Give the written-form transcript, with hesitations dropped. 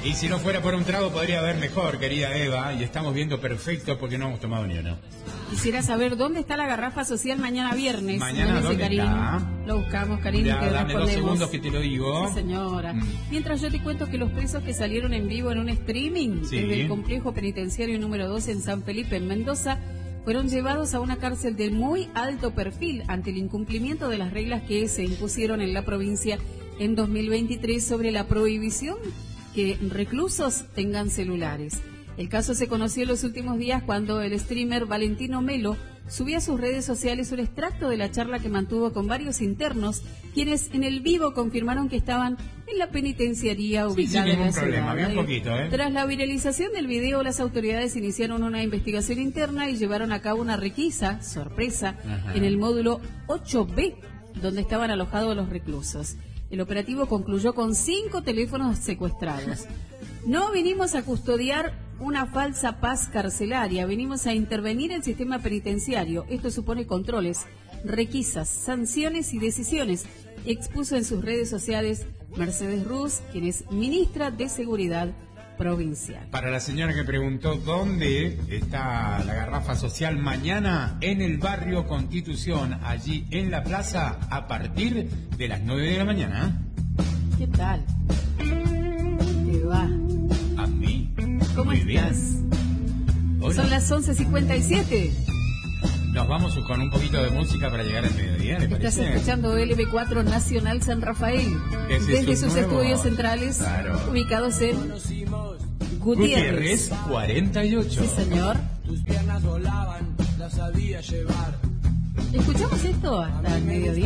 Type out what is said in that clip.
Y si no fuera por un trago podría haber mejor, querida Eva, y estamos viendo perfecto porque no hemos tomado ni uno. Quisiera saber dónde está la garrafa social mañana viernes. Mañana, ¿dónde Karin. está? Lo buscamos, Karin, Ya, que dame 2 segundos que te lo digo. Sí, señora. Mientras yo te cuento que los presos que salieron en vivo en un streaming desde el complejo penitenciario número 2 en San Felipe, en Mendoza, fueron llevados a una cárcel de muy alto perfil ante el incumplimiento de las reglas que se impusieron en la provincia en 2023 sobre la prohibición que reclusos tengan celulares. El caso se conoció en los últimos días cuando el streamer Valentino Melo subió a sus redes sociales un extracto de la charla que mantuvo con varios internos, quienes en el vivo confirmaron que estaban en la penitenciaría ubicada en la ciudad. Bien poquito, Tras la viralización del video, las autoridades iniciaron una investigación interna y llevaron a cabo una requisa, sorpresa, en el módulo 8B, donde estaban alojados los reclusos. El operativo concluyó con 5 teléfonos secuestrados. No vinimos a custodiar una falsa paz carcelaria, venimos a intervenir el sistema penitenciario. Esto supone controles, requisas, sanciones y decisiones, expuso en sus redes sociales Mercedes Ruz, quien es ministra de Seguridad Provincial. Para la señora que preguntó dónde está la garrafa social, mañana en el barrio Constitución, allí en la plaza, a partir de las 9 de la mañana. ¿Qué tal? ¿Te va? ¿A mí? ¿Cómo Muy estás? Bien. Son las 11:57. Nos vamos con un poquito de música para llegar al mediodía, ¿le parece? Estás escuchando LB4 Nacional San Rafael, desde sus estudios centrales, ubicados en Gutiérrez 48. Sí, señor. Tus piernas volaban, las sabía llevar. ¿Escuchamos esto hasta el mediodía?